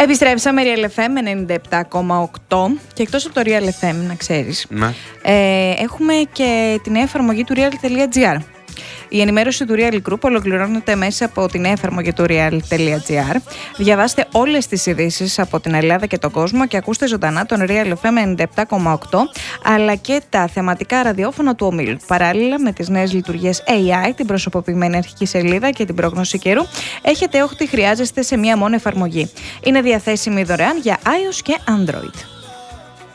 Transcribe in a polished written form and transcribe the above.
Επιστρέψαμε, Real FM 97,8 και εκτός από το Real FM, να ξέρεις, έχουμε και την νέα εφαρμογή του Real.gr. Η ενημέρωση του Real Group ολοκληρώνεται μέσα από την νέα εφαρμογή του Real.gr. Διαβάστε όλες τις ειδήσεις από την Ελλάδα και τον κόσμο και ακούστε ζωντανά τον Real FM 97,8 αλλά και τα θεματικά ραδιόφωνα του ομίλου. Παράλληλα με τις νέες λειτουργίες AI, την προσωποποιημένη αρχική σελίδα και την πρόγνωση καιρού, έχετε ό,τι χρειάζεστε σε μία μόνη εφαρμογή. Είναι διαθέσιμη δωρεάν για iOS και Android.